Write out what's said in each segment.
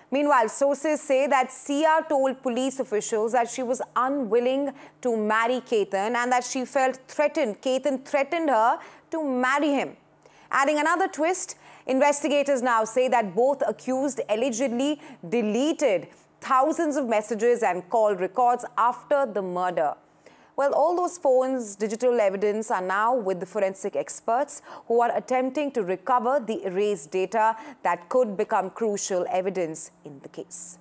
Meanwhile, sources say that Sia told police officials that she was unwilling to marry Ketan and that she felt threatened. Ketan threatened her to marry him. Adding another twist, investigators now say that both accused allegedly deleted thousands of messages and call records after the murder. Well, all those phones, digital evidence are now with the forensic experts who are attempting to recover the erased data that could become crucial evidence in the case.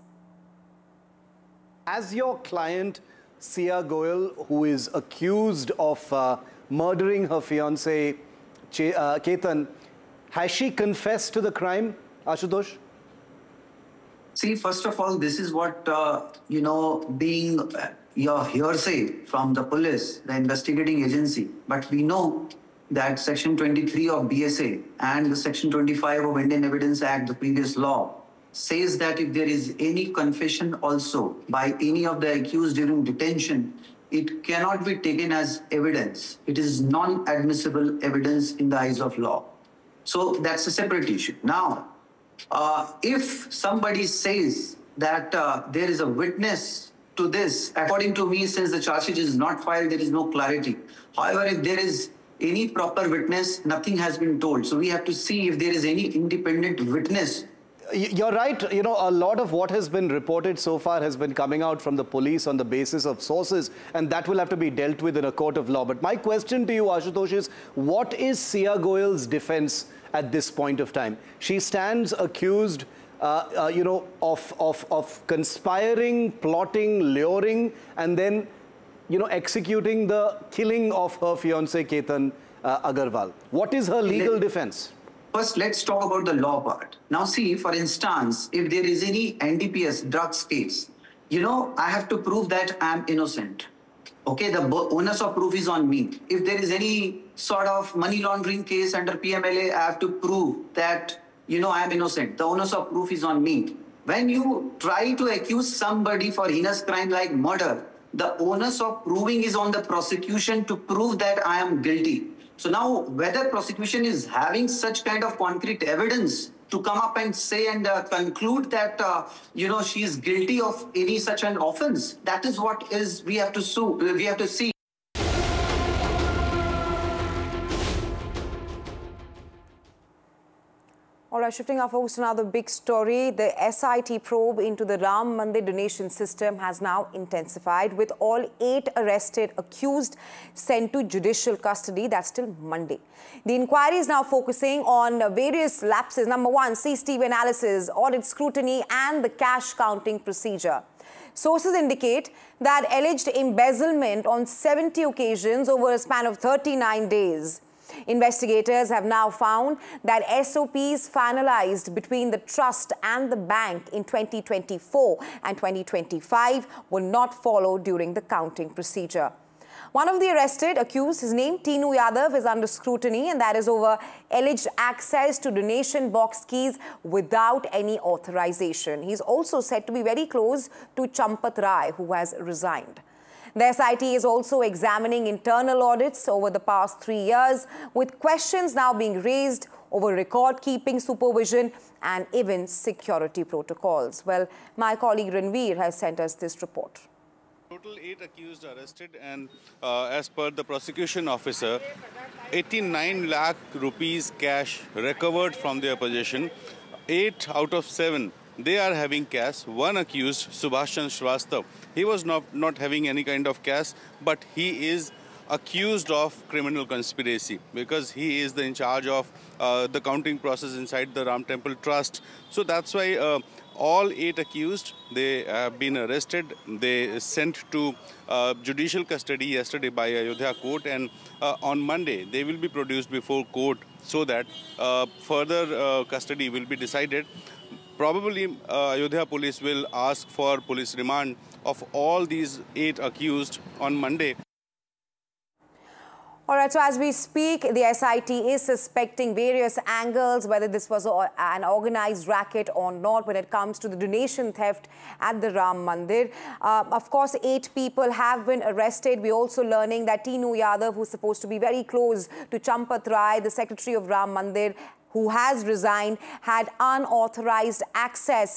As your client, Sia Goyal, who is accused of murdering her fiancé, Ketan, has she confessed to the crime, Ashutosh? See, first of all, this is what, being your hearsay from the police, the investigating agency. But we know that Section 23 of BSA and the Section 25 of Indian Evidence Act, the previous law, says that if there is any confession also by any of the accused during detention, it cannot be taken as evidence. It is non-admissible evidence in the eyes of law. So that's a separate issue. Now, if somebody says that there is a witness to this, according to me, since the charge sheet is not filed, there is no clarity. However, if there is any proper witness, nothing has been told. So we have to see if there is any independent witness. You're right. A lot of what has been reported so far has been coming out from the police on the basis of sources, and that will have to be dealt with in a court of law. But my question to you, Ashutosh, is what is Sia Goyal's defense at this point of time? She stands accused of conspiring, plotting, luring, and then, executing the killing of her fiancé, Ketan Agarwal. What is her legal defense? First, let's talk about the law part. Now, see, for instance, if there is any NDPS drugs case, I have to prove that I'm innocent. Okay, the onus of proof is on me. If there is any sort of money laundering case under PMLA, I have to prove that I am innocent. The onus of proof is on me. When you try to accuse somebody for heinous crime like murder, the onus of proving is on the prosecution to prove that I am guilty. So now, whether prosecution is having such kind of concrete evidence to come up and say and conclude that, she is guilty of any such an offense, that is what we have to see. All right, shifting our focus to another big story. The SIT probe into the Ram Mandir donation system has now intensified, with all 8 arrested accused sent to judicial custody. That's till Monday. The inquiry is now focusing on various lapses. Number 1, CCTV analysis, audit scrutiny, and the cash counting procedure. Sources indicate that alleged embezzlement on 70 occasions over a span of 39 days. Investigators have now found that SOPs finalized between the trust and the bank in 2024 and 2025 were not followed during the counting procedure. One of the arrested accused, his name Tinu Yadav, is under scrutiny, and that is over alleged access to donation box keys without any authorization. He's also said to be very close to Champat Rai, who has resigned. The SIT is also examining internal audits over the past 3 years, with questions now being raised over record-keeping supervision and even security protocols. Well, my colleague Ranveer has sent us this report. Total 8 accused arrested, and as per the prosecution officer, 89 lakh rupees cash recovered from their possession. 8 out of 7. They are having cash. One accused, Subhashan Shrivastava, he was not having any kind of cash, but he is accused of criminal conspiracy because he is in charge of the counting process inside the Ram Temple Trust. So that's why all 8 accused, they have been arrested. They sent to judicial custody yesterday by Ayodhya court, and on Monday they will be produced before court so that further custody will be decided. Probably Ayodhya police will ask for police remand of all these 8 accused on Monday. All right, so as we speak, the SIT is suspecting various angles, whether this was an organized racket or not when it comes to the donation theft at the Ram Mandir. Of course, 8 people have been arrested. We're also learning that Tinu Yadav, who's supposed to be very close to Champat Rai, the secretary of Ram Mandir, who has resigned, had unauthorized access